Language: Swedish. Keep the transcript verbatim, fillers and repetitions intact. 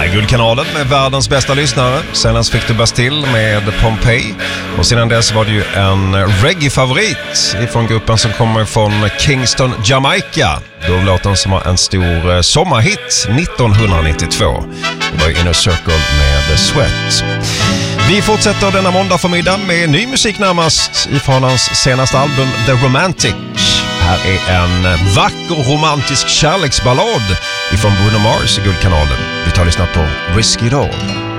Guldkanalen med världens bästa lyssnare. Senast fick du Bastille med Pompeii. Och sedan dess var det ju en reggae-favorit från gruppen som kommer från Kingston, Jamaica. Då låten som var en stor sommarhit nittonhundranittiotvå. Det var ju Inner Circle med Sweat. Vi fortsätter denna måndag förmiddag med ny musik närmast ifrån hans senaste album The Romantic. Här är en vacker romantisk kärleksballad ifrån Bruno Mars i Guldkanalen. Vi tar och lyssnar på Risk It All.